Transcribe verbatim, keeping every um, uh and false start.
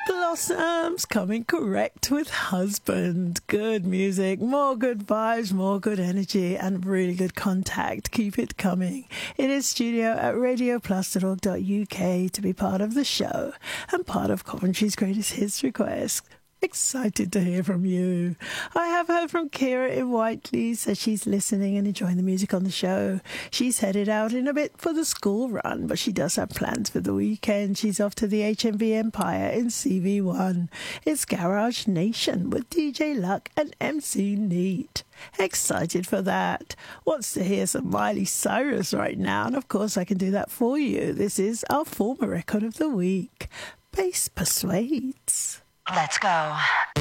Blossoms coming correct with Husband. Good music, more good vibes, more good energy, and really good contact. Keep it coming. It is studio at radio plus dot org dot U K to be part of the show and part of Coventry's Greatest Hits Request. Excited to hear from you. I have heard from Kira in Whiteley, says she's listening and enjoying the music on the show. She's headed out in a bit for the school run, but she does have plans for the weekend. She's off to the H M V Empire in C V one. It's Garage Nation with D J Luck and M C Neat. Excited for that. Wants to hear some Miley Cyrus right now, and of course I can do that for you. This is our former record of the week. Bass Persuades. Let's go.